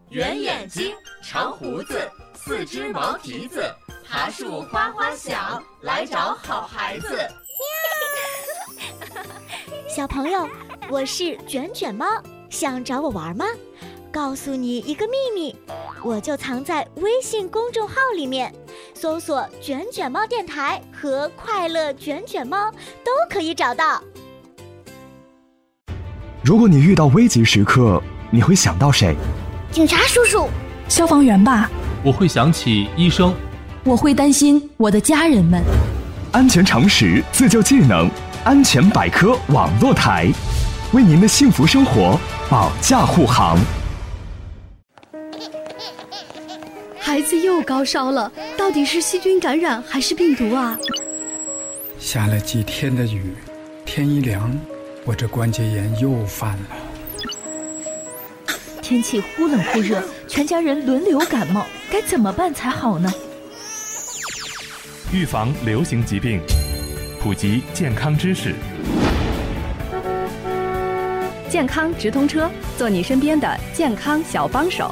圆眼睛，长胡子，四只毛蹄子，爬树哗哗响，来找好孩子。 小朋友，我是卷卷猫，想找我玩吗？告诉你一个秘密，我就藏在微信公众号里面，搜索卷卷猫电台和快乐卷卷猫都可以找到。 如果你遇到危急时刻，你会想到谁？ 警察叔叔， 消防员吧。 我会想起医生。 我会担心我的家人们。 安全常识，自救技能，安全百科网络台，为您的幸福生活保驾护航。 孩子又高烧了，到底是细菌感染还是病毒啊？ 下了几天的雨，天一凉，我这关节炎又犯了。 天气忽冷忽热，全家人轮流感冒，该怎么办才好呢？ 预防流行疾病，普及健康知识。 健康直通车，做你身边的健康小帮手。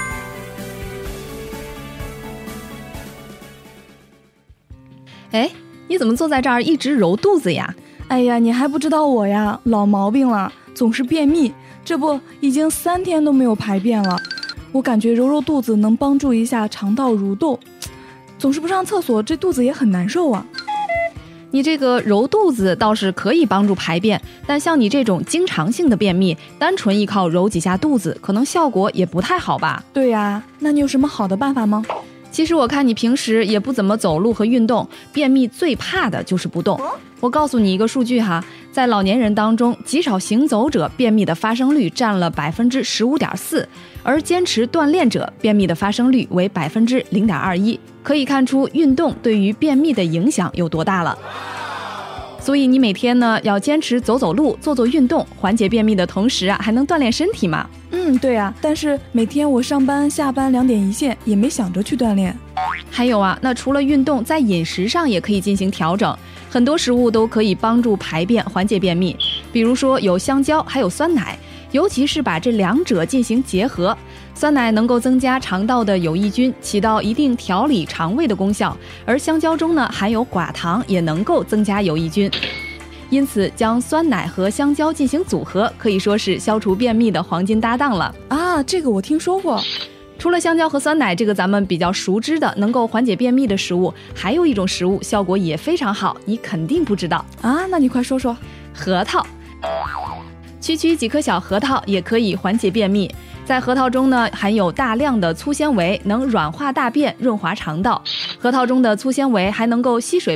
哎，你怎么坐在这儿一直揉肚子呀？ 哎呀，你还不知道我呀，老毛病了，总是便秘，这不已经3天都没有排便了。我感觉揉揉肚子能帮助一下肠道蠕动，总是不上厕所，这肚子也很难受啊。 你这个揉肚子倒是可以帮助排便，但像你这种经常性的便秘，单纯依靠揉几下肚子，可能效果也不太好吧？ 对呀，那你有什么好的办法吗？ 其实我看你平时也不怎么走路和运动，便秘最怕的就是不动。我告诉你一个数据哈，在老年人当中，极少行走者便秘的发生率占了15.4%，而坚持锻炼者便秘的发生率为0.21%，可以看出运动对于便秘的影响有多大了。所以你每天呢要坚持走走路，做做运动，缓解便秘的同时啊，还能锻炼身体嘛。 对啊，但是每天我上班下班2点一线，也没想着去锻炼。 还有啊，那除了运动，在饮食上也可以进行调整，很多食物都可以帮助排便，缓解便秘。比如说有香蕉，还有酸奶，尤其是把这两者进行结合。酸奶能够增加肠道的有益菌，起到一定调理肠胃的功效，而香蕉中呢含有寡糖，也能够增加有益菌。因此将酸奶和香蕉进行组合，可以说是消除便秘的黄金搭档了啊。这个我听说过。 除了香蕉和酸奶这个咱们比较熟知的能够缓解便秘的食物，还有一种食物效果也非常好，你肯定不知道啊。那你快说说。 核桃。区区几颗小核桃也可以缓解便秘。在核桃中呢，含有大量的粗纤维，能软化大便，润滑肠道。核桃中的粗纤维还能够吸水